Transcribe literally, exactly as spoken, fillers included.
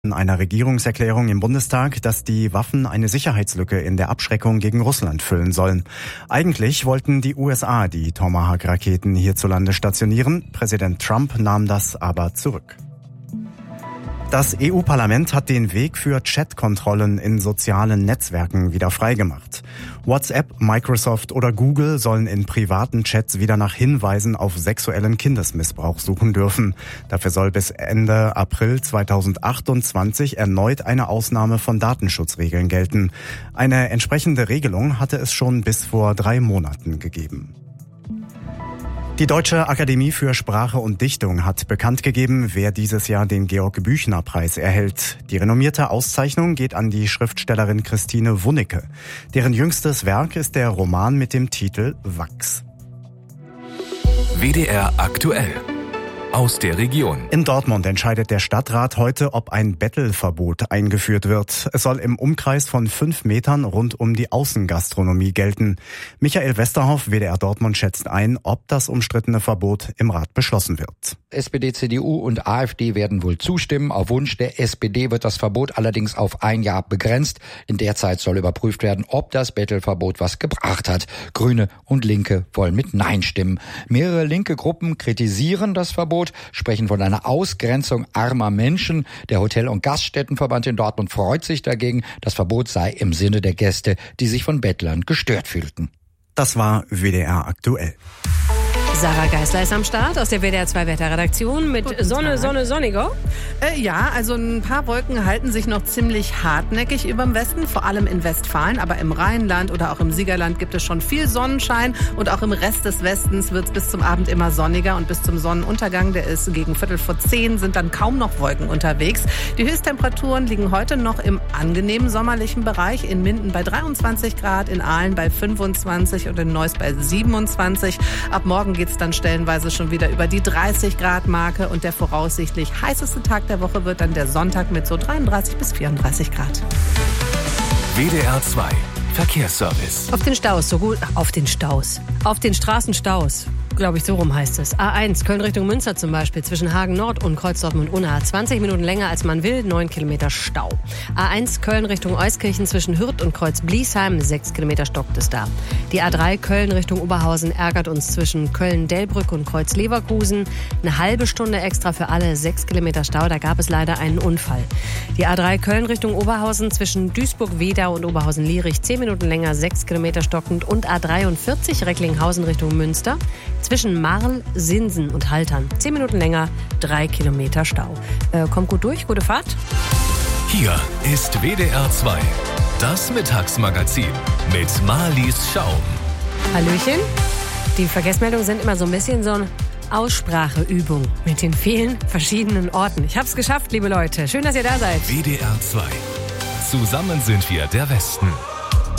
In einer Regierungserklärung im Bundestag, dass die Waffen eine Sicherheitslücke in der Abschreckung gegen Russland füllen sollen. Eigentlich wollten die U S A die Tomahawk-Raketen hierzulande stationieren. Präsident Trump nahm das aber zurück. Das E U-Parlament hat den Weg für Chatkontrollen in sozialen Netzwerken wieder freigemacht. WhatsApp, Microsoft oder Google sollen in privaten Chats wieder nach Hinweisen auf sexuellen Kindesmissbrauch suchen dürfen. Dafür soll bis Ende April zweitausendachtundzwanzig erneut eine Ausnahme von Datenschutzregeln gelten. Eine entsprechende Regelung hatte es schon bis vor drei Monaten gegeben. Die Deutsche Akademie für Sprache und Dichtung hat bekannt gegeben, wer dieses Jahr den Georg-Büchner-Preis erhält. Die renommierte Auszeichnung geht an die Schriftstellerin Christine Wunnecke. Deren jüngstes Werk ist der Roman mit dem Titel Wachs. W D R aktuell. Aus der Region. In Dortmund entscheidet der Stadtrat heute, ob ein Bettelverbot eingeführt wird. Es soll im Umkreis von fünf Metern rund um die Außengastronomie gelten. Michael Westerhoff, W D R Dortmund, schätzt ein, ob das umstrittene Verbot im Rat beschlossen wird. S P D, C D U und AfD werden wohl zustimmen. Auf Wunsch der S P D wird das Verbot allerdings auf ein Jahr begrenzt. In der Zeit soll überprüft werden, ob das Bettelverbot was gebracht hat. Grüne und Linke wollen mit Nein stimmen. Mehrere linke Gruppen kritisieren das Verbot, sprechen von einer Ausgrenzung armer Menschen. Der Hotel- und Gaststättenverband in Dortmund freut sich dagegen. Das Verbot sei im Sinne der Gäste, die sich von Bettlern gestört fühlten. Das war W D R aktuell. Sarah Geisler ist am Start aus der W D R zwei Wetterredaktion mit Guten Sonne, Tag. Sonne, Sonniger. Äh, ja, also ein paar Wolken halten sich noch ziemlich hartnäckig überm Westen, vor allem in Westfalen, aber im Rheinland oder auch im Siegerland gibt es schon viel Sonnenschein und auch im Rest des Westens wird es bis zum Abend immer sonniger und bis zum Sonnenuntergang, der ist gegen Viertel vor zehn, sind dann kaum noch Wolken unterwegs. Die Höchsttemperaturen liegen heute noch im angenehmen sommerlichen Bereich, in Minden bei dreiundzwanzig Grad, in Aalen bei fünfundzwanzig und in Neuss bei siebenundzwanzig. Ab morgen geht es dann stellenweise schon wieder über die dreißig Grad Marke und der voraussichtlich heißeste Tag der Woche wird dann der Sonntag mit so dreiunddreißig bis vierunddreißig Grad. W D R zwei Verkehrsservice. Auf den Staus, so gut, auf den Staus, auf den Straßenstaus. Glaube ich, so rum heißt es. A eins, Köln Richtung Münster zum Beispiel, zwischen Hagen Nord und Kreuz Dortmund-Unna. zwanzig Minuten länger als man will, neun Kilometer Stau. A eins, Köln Richtung Euskirchen, zwischen Hürth und Kreuz Bliesheim, sechs Kilometer stockt es da. Die A drei, Köln Richtung Oberhausen, ärgert uns zwischen Köln-Delbrück und Kreuz Leverkusen. Eine halbe Stunde extra für alle, sechs Kilometer Stau, da gab es leider einen Unfall. Die A drei, Köln Richtung Oberhausen, zwischen Duisburg-Wedau und Oberhausen-Lierich, zehn Minuten länger, sechs Kilometer stockend. Und A dreiundvierzig, Recklinghausen Richtung Münster, zwischen Marl, Sinsen und Haltern. Zehn Minuten länger, drei Kilometer Stau. Äh, kommt gut durch, gute Fahrt. Hier ist W D R zwei, das Mittagsmagazin mit Marlies Schaum. Hallöchen. Die Verkehrsmeldungen sind immer so ein bisschen so eine Ausspracheübung mit den vielen verschiedenen Orten. Ich hab's geschafft, liebe Leute. Schön, dass ihr da seid. W D R zwei. Zusammen sind wir der Westen.